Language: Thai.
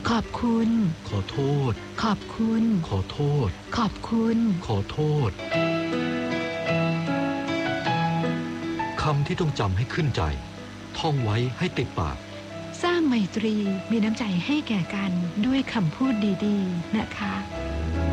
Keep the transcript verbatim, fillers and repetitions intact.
ขอบคุณขอโทษขอบคุณขอโทษขอบคุณขอโทษคำที่ต้องจำให้ขึ้นใจท่องไว้ให้ติดปากสร้างไมตรีมีน้ำใจให้แก่กันด้วยคำพูดดีๆนะคะ